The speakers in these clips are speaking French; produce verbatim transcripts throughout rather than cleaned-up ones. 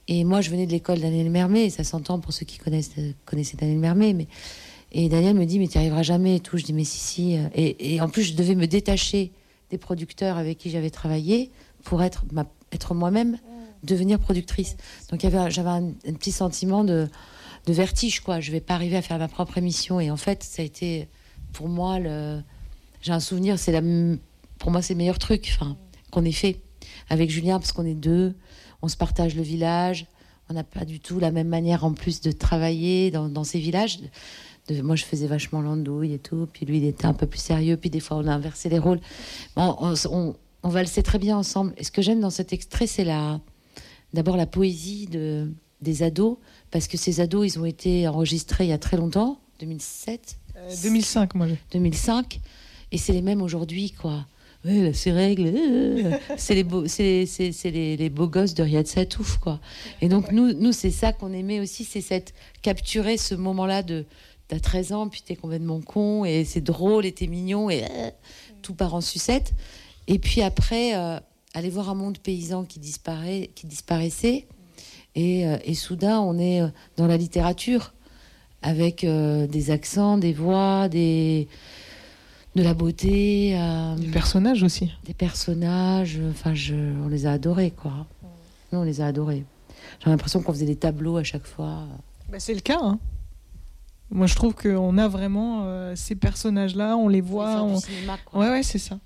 Et moi, je venais de l'école Daniel Mermet, et ça s'entend pour ceux qui connaissent, connaissaient Daniel Mermet. Mais... Et Daniel me dit, mais tu n'y arriveras jamais et tout. Je dis, mais si, si. Et, et en plus, je devais me détacher des producteurs avec qui j'avais travaillé pour être, ma, être moi-même, devenir productrice. Donc il y avait, j'avais un, un petit sentiment de, de vertige, quoi. Je ne vais pas arriver à faire ma propre émission. Et en fait, ça a été, pour moi, le... j'ai un souvenir, c'est la, pour moi, c'est le meilleur truc, enfin, qu'on ait fait avec Julien, parce qu'on est deux, on se partage le village, on n'a pas du tout la même manière, en plus, de travailler dans, dans ces villages. De, moi, je faisais vachement l'andouille et tout, puis lui, il était un peu plus sérieux, puis des fois, on a inversé les rôles. On, on, on, on valsait très bien ensemble. Et ce que j'aime dans cet extrait, c'est la, d'abord la poésie de, des ados, parce que ces ados, ils ont été enregistrés il y a très longtemps, deux mille sept euh, deux mille cinq, moi. deux mille cinq, et c'est les mêmes aujourd'hui, quoi. Ouais, là, c'est règle. Euh, c'est les beaux, c'est, c'est, c'est les, les beaux gosses de Riyad Satouf, quoi. Et donc, nous, nous, c'est ça qu'on aimait aussi, c'est cette, capturer ce moment-là de... T'as treize ans, puis t'es complètement con, et c'est drôle, et t'es mignon, et euh, tout part en sucette. Et puis après, euh, aller voir un monde paysan qui, disparaît, qui disparaissait. Et, euh, et soudain, on est dans la littérature, avec euh, des accents, des voix, des... de la beauté. Euh, des personnages aussi. Des personnages, enfin, je... on les a adorés, quoi. Nous, on les a adorés. J'ai l'impression qu'on faisait des tableaux à chaque fois. Bah, c'est le cas, hein. Moi, je trouve qu'on a vraiment euh, ces personnages-là, on les voit. On... Cinéma, quoi. Ouais, ouais, c'est ça.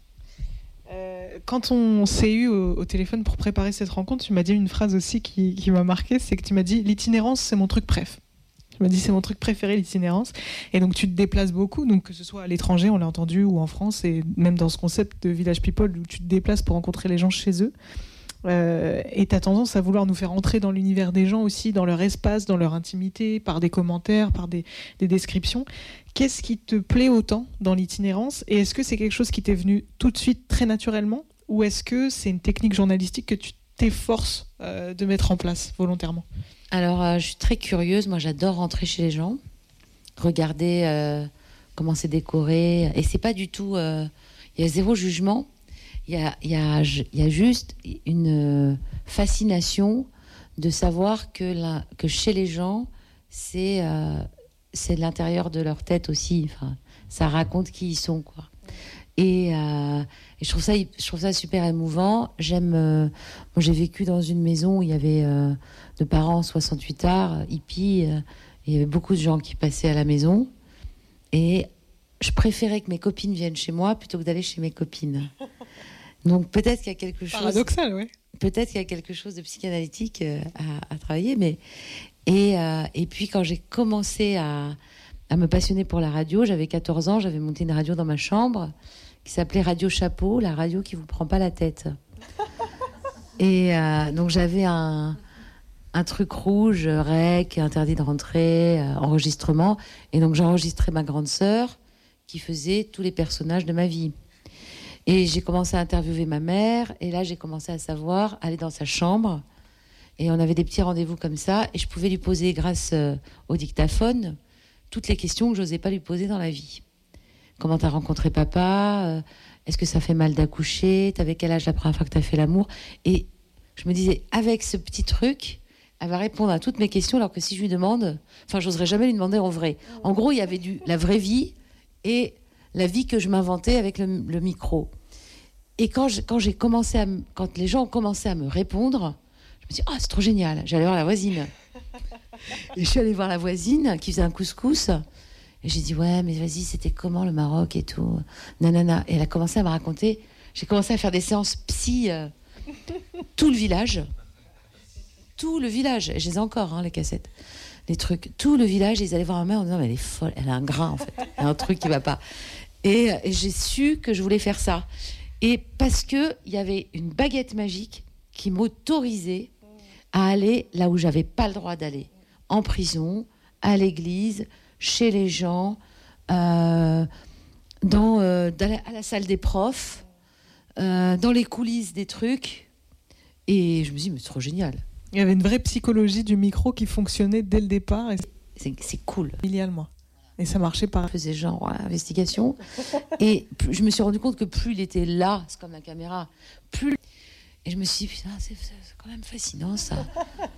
Euh, quand on s'est eu au, au téléphone pour préparer cette rencontre, tu m'as dit une phrase aussi qui, qui m'a marquée, c'est que tu m'as dit « l'itinérance, c'est mon truc préf ». Tu m'as dit « c'est mon truc préféré, l'itinérance ». Et donc, tu te déplaces beaucoup, donc que ce soit à l'étranger, on l'a entendu, ou en France, et même dans ce concept de Village People, où tu te déplaces pour rencontrer les gens chez eux. Euh, et tu as tendance à vouloir nous faire entrer dans l'univers des gens aussi, dans leur espace, dans leur intimité, par des commentaires, par des, des descriptions. Qu'est-ce qui te plaît autant dans l'itinérance ? Et est-ce que c'est quelque chose qui t'est venu tout de suite très naturellement ? Ou est-ce que c'est une technique journalistique que tu t'efforces euh, de mettre en place volontairement ? Alors, euh, je suis très curieuse. Moi, j'adore rentrer chez les gens, regarder euh, comment c'est décoré. Et c'est pas du tout... Il euh, y a zéro jugement. Il y a, y, a, y a juste une fascination de savoir que, la, que chez les gens, c'est, euh, c'est l'intérieur de leur tête aussi. Enfin, ça raconte qui ils sont, quoi. Et, euh, et je, trouve ça, je trouve ça super émouvant. J'aime, euh, moi, j'ai vécu dans une maison où il y avait euh, de parents soixante-huit arts, hippies. Euh, il y avait beaucoup de gens qui passaient à la maison. Et je préférais que mes copines viennent chez moi plutôt que d'aller chez mes copines. Donc peut-être qu'il y a quelque chose... Paradoxal, oui. Peut-être qu'il y a quelque chose de psychanalytique euh, à, à travailler. Mais... Et, euh, et puis quand j'ai commencé à, à me passionner pour la radio, j'avais quatorze ans, j'avais monté une radio dans ma chambre qui s'appelait Radio Chapeau, la radio qui vous prend pas la tête. Et euh, donc j'avais un, un truc rouge, rec, interdit de rentrer, euh, enregistrement. Et donc j'enregistrais ma grande sœur qui faisait tous les personnages de ma vie. Et j'ai commencé à interviewer ma mère. Et là, j'ai commencé à savoir, aller dans sa chambre. Et on avait des petits rendez-vous comme ça. Et je pouvais lui poser, grâce euh, au dictaphone, toutes les questions que je n'osais pas lui poser dans la vie. Comment tu as rencontré papa ? euh, Est-ce que ça fait mal d'accoucher ? T'avais quel âge la première fois que tu as fait l'amour ? Et je me disais, avec ce petit truc, elle va répondre à toutes mes questions, alors que si je lui demande... Enfin, j'oserais jamais lui demander en vrai. En gros, il y avait du, la vraie vie et la vie que je m'inventais avec le, le micro. Et quand, je, quand, j'ai commencé à, quand les gens ont commencé à me répondre, je me suis dit, ah, oh, c'est trop génial, j'allais voir la voisine. Et je suis allée voir la voisine qui faisait un couscous. Et j'ai dit, ouais, mais vas-y, c'était comment le Maroc et tout. Nanana. Et elle a commencé à me raconter. J'ai commencé à faire des séances psy. Euh, tout le village. Tout le village. Et je les ai encore, hein, les cassettes. Les trucs. Tout le village, ils allaient voir ma mère en disant, mais elle est folle. Elle a un grain, en fait. Il y a un truc qui ne va pas. Et, et j'ai su que je voulais faire ça. Et parce qu'il y avait une baguette magique qui m'autorisait à aller là où je n'avais pas le droit d'aller. En prison, à l'église, chez les gens, euh, dans, euh, dans la, à la salle des profs, euh, dans les coulisses des trucs. Et je me dis, mais c'est trop génial. Il y avait une vraie psychologie du micro qui fonctionnait dès le départ. Et... C'est, c'est cool. Familial, moi. Et ça marchait pas. Je faisais genre ouais, investigation. Et plus, je me suis rendu compte que plus il était là, c'est comme la caméra, plus... Et je me suis dit, putain, c'est, c'est quand même fascinant, ça.